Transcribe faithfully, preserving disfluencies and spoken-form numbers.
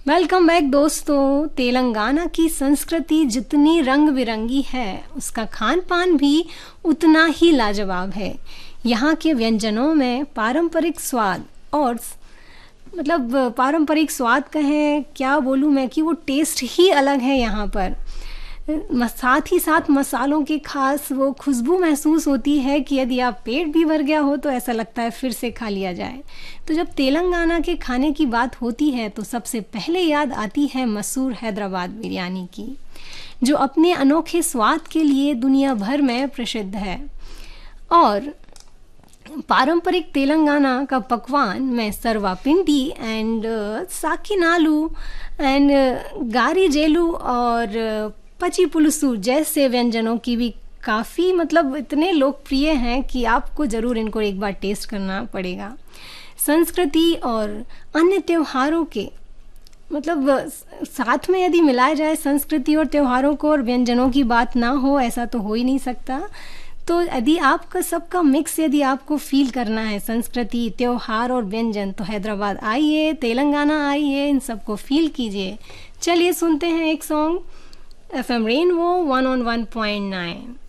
Welcome back दोस्तों। तेलंगाना की संस्कृति जितनी रंग बिरंगी है, उसका खान पान भी उतना ही लाजवाब है। यहाँ के व्यंजनों में पारंपरिक स्वाद और मतलब पारंपरिक स्वाद कहें क्या बोलूँ मैं कि वो टेस्ट ही अलग है यहाँ पर। साथ ही साथ मसालों की खास वो खुशबू महसूस होती है कि यदि आप पेट भी भर गया हो तो ऐसा लगता है फिर से खा लिया जाए। तो जब तेलंगाना के खाने की बात होती है तो सबसे पहले याद आती है मशहूर हैदराबाद बिरयानी की, जो अपने अनोखे स्वाद के लिए दुनिया भर में प्रसिद्ध है। और पारंपरिक तेलंगाना का पकवान में सर्वापिंडी एंड साकिनालू एंड गारी जेलू और पची पुलसू जैसे व्यंजनों की भी काफ़ी मतलब इतने लोकप्रिय हैं कि आपको ज़रूर इनको एक बार टेस्ट करना पड़ेगा। संस्कृति और अन्य त्योहारों के मतलब साथ में यदि मिलाया जाए संस्कृति और त्योहारों को और व्यंजनों की बात ना हो, ऐसा तो हो ही नहीं सकता। तो यदि आपका सबका मिक्स यदि आपको फील करना है संस्कृति, त्योहार और व्यंजन, तो हैदराबाद आइए, तेलंगाना आइए, इन सबको फील कीजिए। चलिए सुनते हैं एक song F M rainbow one on one point nine.